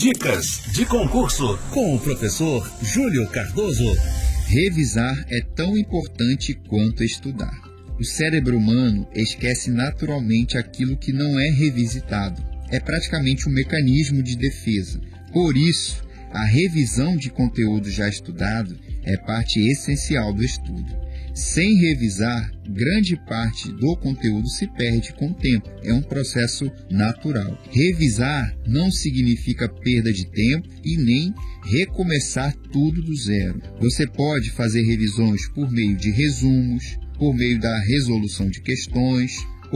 Dicas de concurso com o professor Júlio Cardoso. Revisar é tão importante quanto estudar. O cérebro humano esquece naturalmente aquilo que não é revisitado. É praticamente um mecanismo de defesa. Por isso, a revisão de conteúdo já estudado é parte essencial do estudo. Sem revisar, grande parte do conteúdo se perde com o tempo. É um processo natural. Revisar não significa perda de tempo e nem recomeçar tudo do zero. Você pode fazer revisões por meio de resumos, por meio da resolução de questões,